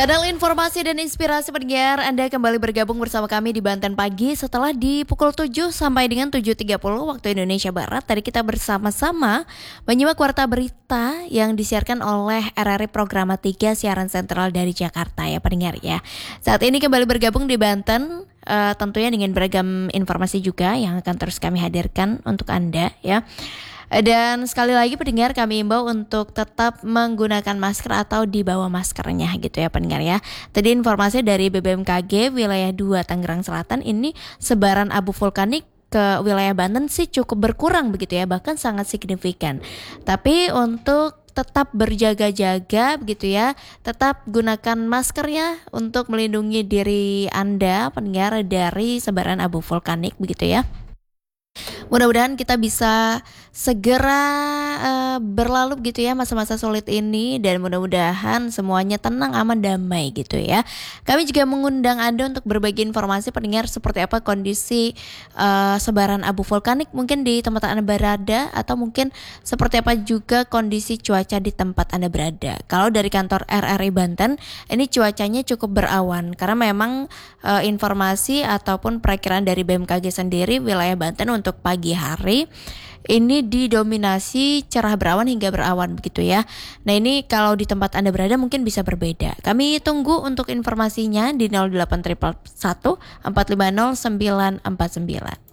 Kanal informasi dan inspirasi pendengar, Anda kembali bergabung bersama kami di Banten Pagi setelah di pukul 7 sampai dengan 7.30 waktu Indonesia Barat. Tadi kita bersama-sama menyimak warta berita yang disiarkan oleh RRI Programa 3 siaran sentral dari Jakarta ya pendengar ya. Saat ini kembali bergabung di Banten, tentunya dengan beragam informasi juga yang akan terus kami hadirkan untuk Anda ya. Dan sekali lagi pendengar, kami imbau untuk tetap menggunakan masker atau di bawah maskernya gitu ya pendengar ya. Tadi informasi dari BBMKG wilayah 2 Tangerang Selatan ini sebaran abu vulkanik ke wilayah Banten sih cukup berkurang begitu ya, bahkan sangat signifikan. Tapi untuk tetap berjaga-jaga begitu ya, tetap gunakan maskernya untuk melindungi diri Anda pendengar dari sebaran abu vulkanik begitu ya. Mudah-mudahan kita bisa segera berlalu gitu ya masa-masa sulit ini, dan mudah-mudahan semuanya tenang, aman, damai gitu ya. Kami juga mengundang Anda untuk berbagi informasi pendengar seperti apa kondisi sebaran abu vulkanik mungkin di tempat Anda berada, atau mungkin seperti apa juga kondisi cuaca di tempat Anda berada. Kalau dari kantor RRI Banten, ini cuacanya cukup berawan karena memang informasi ataupun perakiraan dari BMKG sendiri wilayah Banten untuk pagi hari ini didominasi cerah berawan hingga berawan begitu ya. Nah ini kalau di tempat Anda berada mungkin bisa berbeda. Kami tunggu untuk informasinya di 0811 450 949.